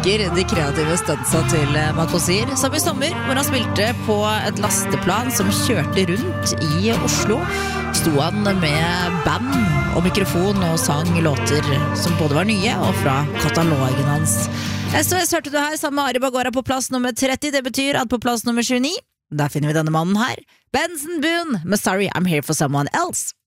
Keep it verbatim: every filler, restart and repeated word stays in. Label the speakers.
Speaker 1: elsker de kreative stuntsa til Mark Ozier, som i sommer, hvor han spilte på et lasteplan som kjørte rundt i Oslo. Sto han med band og mikrofon og sang låter som både var nye og fra katalogen hans. S O S hørte du her sammen med Ari Bagora på plass nummer tretti. Det betyr at på plass nummer tjueni, der finner vi denne mannen her, Benson Boone med Sorry I'm Here For Someone Else.